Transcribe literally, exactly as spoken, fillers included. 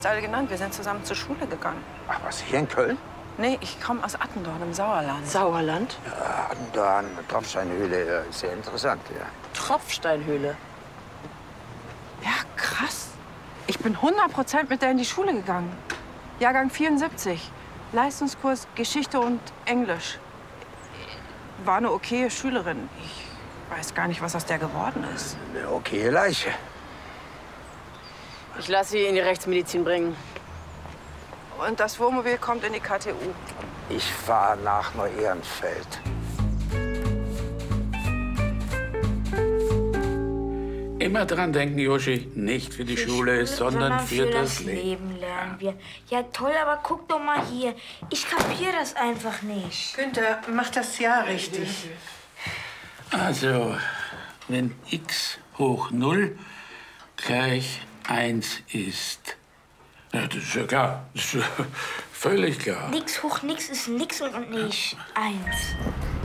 Alle genannt, wir sind zusammen zur Schule gegangen. Ach was, hier in Köln? Nee, ich komme aus Attendorn im Sauerland. Sauerland? Ja, Attendorn, Tropfsteinhöhle, ist sehr interessant, ja. Tropfsteinhöhle. Ja, krass. Ich bin hundert Prozent mit der in die Schule gegangen. Jahrgang vierundsiebzig. Leistungskurs Geschichte und Englisch. War eine okaye Schülerin. Ich weiß gar nicht, was aus der geworden ist. Eine okaye Leiche. Ich lasse sie in die Rechtsmedizin bringen. Und das Wohnmobil kommt in die K T U. Ich fahre nach Neu-Ehrenfeld. Immer dran denken, Joschi, nicht für die Für Schule, Schule, sondern für das Leben. Leben. lernen wir. Ja, toll, aber guck doch mal hier. Ich kapiere das einfach nicht. Günther, mach das ja richtig. Also, wenn x hoch null gleich eins ist. Ja, das ist ja klar. Das ist ja völlig klar. Nix hoch nix ist nix und nicht eins.